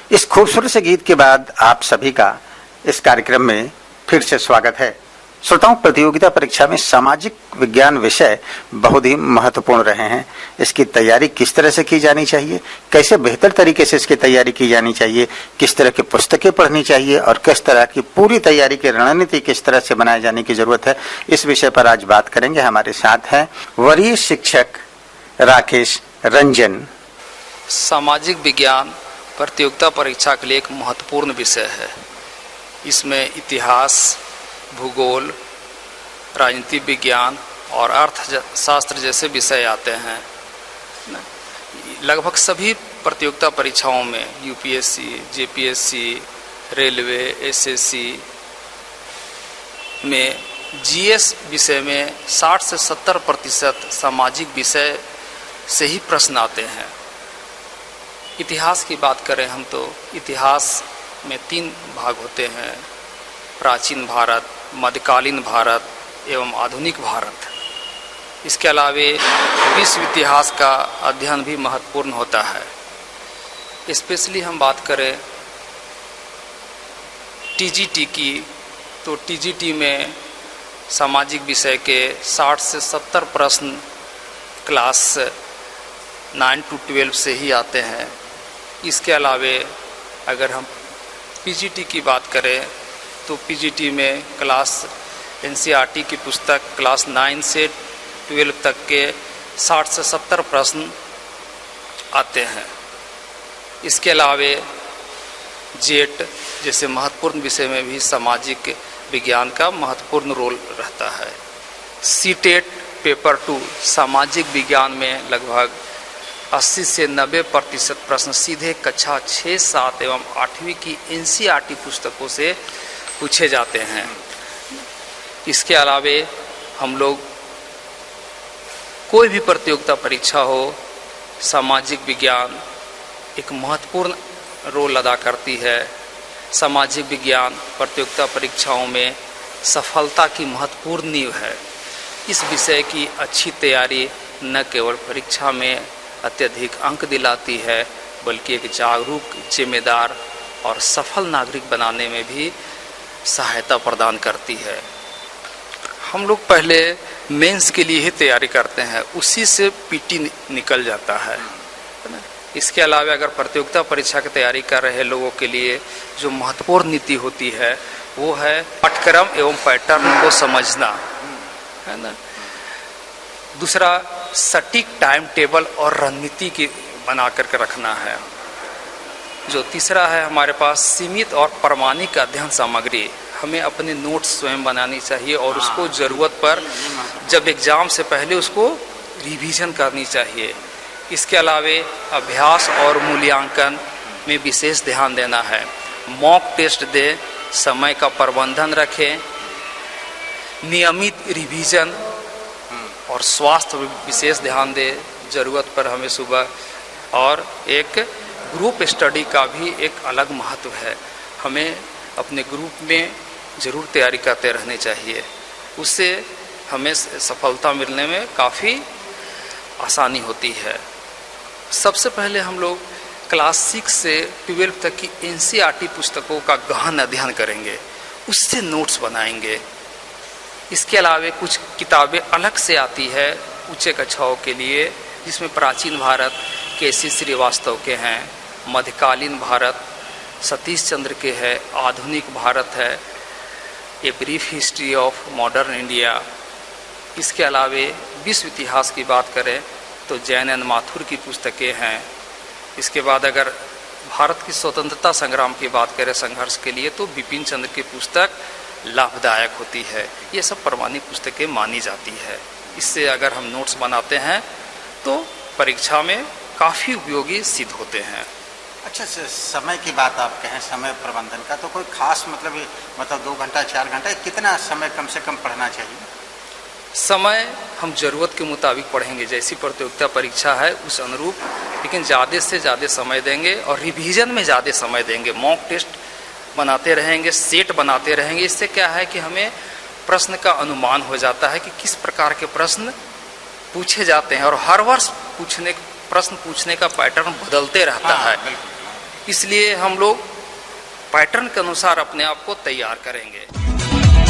इस खूबसूरत से गीत के बाद आप सभी का इस कार्यक्रम में फिर से स्वागत है। श्रोताओं, प्रतियोगिता परीक्षा में सामाजिक विज्ञान विषय बहुत ही महत्वपूर्ण रहे हैं। इसकी तैयारी किस तरह से की जानी चाहिए, कैसे बेहतर तरीके से इसकी तैयारी की जानी चाहिए, किस तरह की पुस्तकें पढ़नी चाहिए और किस तरह की पूरी तैयारी की रणनीति किस तरह से बनाए जाने की जरूरत है, इस विषय पर आज बात करेंगे। हमारे साथ हैं वरीय शिक्षक राकेश रंजन। सामाजिक विज्ञान प्रतियोगिता परीक्षा के लिए एक महत्वपूर्ण विषय है। इसमें इतिहास, भूगोल, राजनीति विज्ञान और अर्थशास्त्र जैसे विषय आते हैं। लगभग सभी प्रतियोगिता परीक्षाओं में यूपीएससी, जेपीएससी, रेलवे, एसएससी में जीएस विषय में 60 से 70% सामाजिक विषय से ही प्रश्न आते हैं। इतिहास की बात करें हम तो इतिहास में 3 भाग होते हैं: प्राचीन भारत, मध्यकालीन भारत एवं आधुनिक भारत। इसके अलावे विश्व इतिहास का अध्ययन भी महत्वपूर्ण होता है। स्पेशली हम बात करें टीजीटी की, तो टीजीटी में सामाजिक विषय के 60 से 70 प्रश्न क्लास 9 to 12 से ही आते हैं। इसके अलावे अगर हम पीजीटी की बात करें तो पीजीटी में क्लास एनसीईआरटी की पुस्तक क्लास 9 से 12 तक के 60 से 70 प्रश्न आते हैं। इसके अलावे जेट जैसे महत्वपूर्ण विषय में भी सामाजिक विज्ञान का महत्वपूर्ण रोल रहता है। सीटेट पेपर 2 सामाजिक विज्ञान में लगभग 80 से 90% प्रश्न सीधे कक्षा 6, 7 एवं 8वीं की एनसीईआरटी पुस्तकों से पूछे जाते हैं। इसके अलावे हम लोग कोई भी प्रतियोगिता परीक्षा हो, सामाजिक विज्ञान एक महत्वपूर्ण रोल अदा करती है। सामाजिक विज्ञान प्रतियोगिता परीक्षाओं में सफलता की महत्वपूर्ण नींव है। इस विषय की अच्छी तैयारी न केवल परीक्षा में अत्यधिक अंक दिलाती है, बल्कि एक जागरूक, जिम्मेदार और सफल नागरिक बनाने में भी सहायता प्रदान करती है। हम लोग पहले मेंस के लिए ही तैयारी करते हैं, उसी से पीटी निकल जाता है ना। इसके अलावा अगर प्रतियोगिता परीक्षा की तैयारी कर रहे लोगों के लिए जो महत्वपूर्ण नीति होती है वो है पाठ्यक्रम एवं पैटर्न को समझना, है ना। दूसरा, सटीक टाइम टेबल और रणनीति की बना करके रखना है। जो तीसरा है हमारे पास सीमित और प्रामाणिक अध्ययन सामग्री। हमें अपने नोट्स स्वयं बनानी चाहिए और उसको ज़रूरत पर जब एग्ज़ाम से पहले उसको रिवीजन करनी चाहिए। इसके अलावे अभ्यास और मूल्यांकन में विशेष ध्यान देना है। मॉक टेस्ट दें, समय का प्रबंधन रखें, नियमित रिवीजन और स्वास्थ्य विशेष ध्यान दें। ज़रूरत पर हमें सुबह और एक ग्रुप स्टडी का भी एक अलग महत्व है। हमें अपने ग्रुप में ज़रूर तैयारी करते रहने चाहिए, उससे हमें सफलता मिलने में काफ़ी आसानी होती है। सबसे पहले हम लोग क्लास 6 से 12 तक की एनसीईआरटी पुस्तकों का गहन अध्ययन करेंगे, उससे नोट्स बनाएंगे। इसके अलावा कुछ किताबें अलग से आती है उच्च कक्षाओं के लिए, जिसमें प्राचीन भारत केसी श्रीवास्तव के हैं, मध्यकालीन भारत सतीश चंद्र के है, आधुनिक भारत है a brief history of modern India. इसके अलावे विश्व इतिहास की बात करें तो जैन एन माथुर की पुस्तकें हैं। इसके बाद अगर भारत की स्वतंत्रता संग्राम की बात करें संघर्ष के लिए, तो बिपिन चंद्र की पुस्तक लाभदायक होती है। ये सब प्रमाणिक पुस्तकें मानी जाती है। इससे अगर हम नोट्स बनाते हैं तो परीक्षा में काफ़ी उपयोगी सिद्ध होते हैं। अच्छा, समय की बात आप कहें, समय प्रबंधन का, तो कोई खास मतलब 2 घंटा 4 घंटा कितना समय कम से कम पढ़ना चाहिए? समय हम ज़रूरत के मुताबिक पढ़ेंगे, जैसी प्रतियोगिता परीक्षा है उस अनुरूप, लेकिन ज़्यादा से ज़्यादा समय देंगे और रिवीजन में ज़्यादा समय देंगे। मॉक टेस्ट बनाते रहेंगे, सेट बनाते रहेंगे। इससे क्या है कि हमें प्रश्न का अनुमान हो जाता है कि किस प्रकार के प्रश्न पूछे जाते हैं, और हर वर्ष प्रश्न पूछने का पैटर्न बदलते रहता है। इसलिए हम लोग पैटर्न के अनुसार अपने आप को तैयार करेंगे।